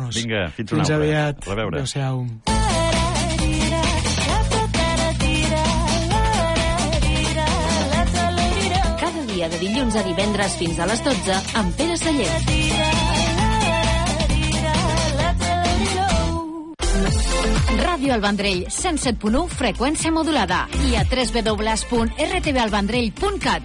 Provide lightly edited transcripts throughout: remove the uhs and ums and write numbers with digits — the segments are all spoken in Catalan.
acomiadar-nos. Vinga, fins una altra. Fins aviat. A reveure. Adéu-siau. Cada dia de dilluns a divendres fins a les 12 amb Pere Sallent. Ràdio El Vendrell, 107.1, freqüència modulada. I a www.rtvalvendrell.cat.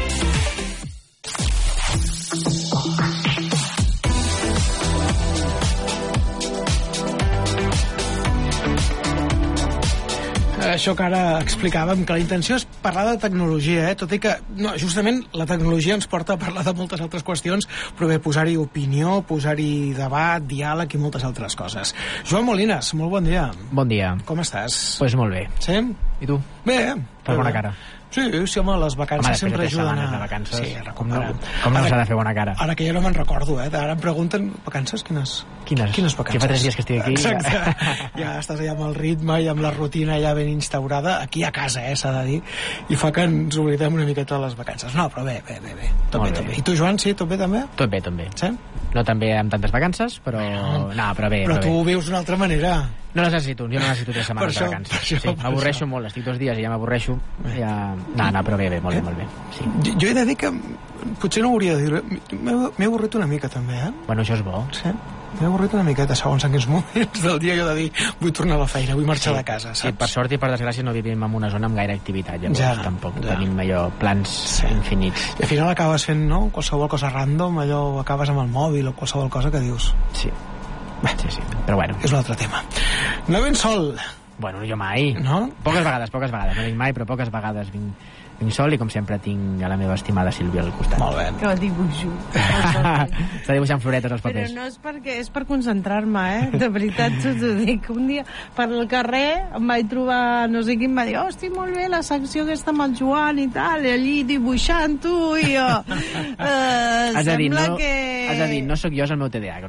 Això que ara explicàvem, que la intenció és parlar de tecnologia, tot i que no, justament la tecnologia ens porta a parlar de moltes altres qüestions, però bé, posar-hi opinió, posar-hi debat, diàleg i moltes altres coses. Joan Molines, molt bon dia. Bon dia. Com estàs? Pues molt bé. Sí? I tu? Bé. Fas bona cara. Sí, home, les vacances sempre ajuden a... de vacances, sí, a recuperar. Com no s'ha de fer bona cara? Ara que jo no me'n recordo, Ara em pregunten, vacances? Quines vacances? Que fa 3 dies que estic aquí. Exacte. Ja estàs allà amb el ritme i amb la rutina ja ben instaurada, aquí a casa, s'ha de dir, i fa que ens oblidem una miqueta de les vacances. No, però bé. Tot bé. I tu, Joan, sí? Tot bé, també? Tot bé. Sí? No tan bé amb tantes vacances, però... No, però bé. Però tu ho vius d'una altra manera. No les necessito, jo no necessito 3 setmanes de vacances. Sí, m'avorreixo molt, estic 2 dies i ja m'avorreixo. No, però bé, molt bé. Sí. Jo he de dir que potser no ho hauria de dir. M'he avorrit una mica, també, Bueno, això és bo. Sí, m'he avorrit una miqueta, segons en quins moments del dia jo he de dir, vull tornar a la feina, vull marxar de casa, saps? Sí, per sort i per desgràcia no vivim en una zona amb gaire activitat, llavors tampoc tenim allò plans infinits. I al final acabes fent, qualsevol cosa random, allò acabes amb el mòbil o qualsevol cosa que dius. Sí. Sí, però bueno. És un altre tema. No ben sol. Bueno, jo mai. No? Poques vegades. No dic mai, però poques vegades vinc sol i com sempre tinc a la meva estimada Sílvia al costat. Molt bé. Que ho dibuixo. Està dibuixant floretes als papers. Però no és perquè és per concentrar-me, De veritat t'ho dic. Un dia per al carrer em vaig trobar no sé qui em va dir, hosti, molt bé la secció aquesta amb el Joan i tal, i allí dibuixant tu i jo. Has de dir, no sóc jo, és el meu TDA.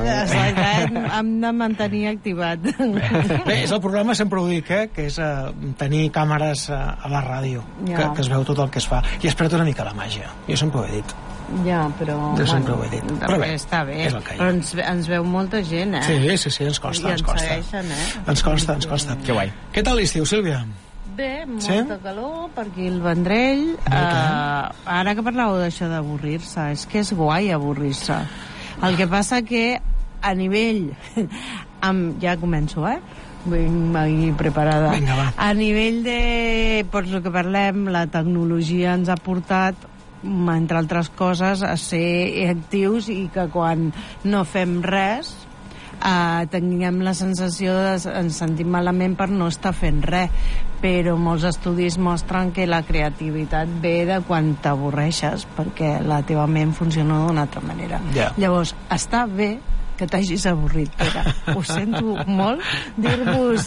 Hem de mantenir activat. Bé, és el programa, sempre ho dic, que és tenir càmeres a la ràdio, que es veu tot el que es fa, i es perd una mica la màgia. Jo sempre ho he dit. Ja, però... Jo sempre ho he dit. Però bé, està bé. és el que hi ha. Però ens veu molta gent, Sí, ens consta. I ens segueixen, Ens consta. Que guai. Què tal l'estiu, Sílvia? Bé, molta calor per aquí al Vendrell. Ara que parlàveu d'això d'avorrir-se, és que és guai avorrir-se. El que passa que a nivell... Ja començo, Vinc aquí preparada. Vinga, va. A nivell de... Per el que parlem, la tecnologia ens ha portat, entre altres coses, a ser actius i que quan no fem res tinguem la sensació de ens sentim malament per no estar fent res, però molts estudis mostren que la creativitat ve de quan t'avorreixes, perquè la teva ment funciona d'una altra manera. Llavors, està bé que t'hagis avorrit, Pere. Ho sento molt dir-vos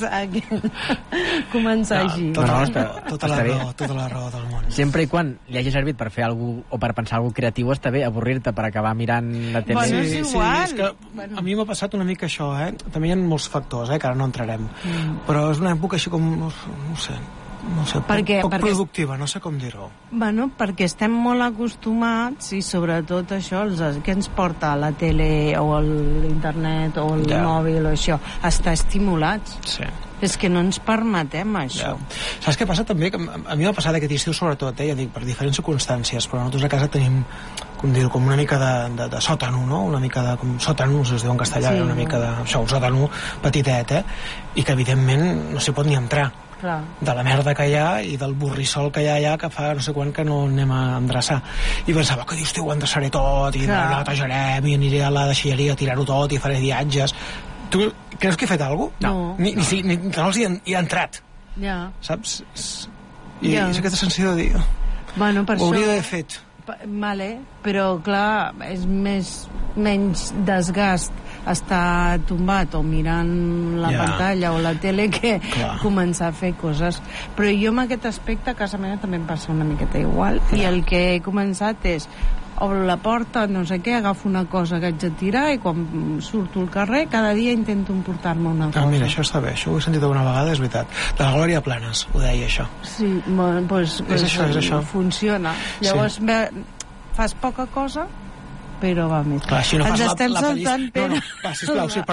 començar així. Tota la raó del món. Sempre i quan li hagi servit per fer alguna o per pensar alguna creatiu, està bé avorrir-te per acabar mirant la tele. Bueno, és igual. És que a mi m'ha passat una mica això, També hi ha molts factors, que ara no entrarem. Però és una època així com, no sé, poc productiva, no sé com dir-ho. Bueno, perquè estem molt acostumats i sobretot això, què ens porta a la tele o l'internet o el mòbil o això, a estar estimulats. Sí. És que no ens permetem això. Saps què passa també? Que a mi m'ha passat aquest estiu sobretot, ja dic, per diferents circumstàncies, però nosaltres a casa tenim, com dir-ho, com una mica de sòtano, no? Una mica de sòtanos, es diu en castellà, una mica de un sòtano petitet, i que evidentment no s'hi pot ni entrar. De la merda que hi ha i del borrissol que hi ha allà, que fa no sé quan que no anem a endreçar. I pensava que dius, ho endreçaré tot i netejarem i aniré a la deixalleria a tirar-ho tot i faré viatges. Tu creus que he fet alguna cosa? No. Ni sols hi he entrat. Saps? I és aquesta sensació de dir, ho hauria d'haver fet. Vale, però clar, és menys desgast estar tombat o mirant la pantalla o la tele que començar a fer coses. Però jo en aquest aspecte a casa meva també em passa una miqueta igual, i el que he començat és obro la porta, no sé què, agafo una cosa que haig de tirar i quan surto al carrer cada dia intento emportar-me una cosa. Mira, això està bé, això ho he sentit alguna vegada, és veritat. De la Glòria Planes ho deia, això. Sí, doncs és això. Funciona. Llavors fas poca cosa, però va més. Clar, si no ens estem saltant, Pere. Va, sisplau, sí,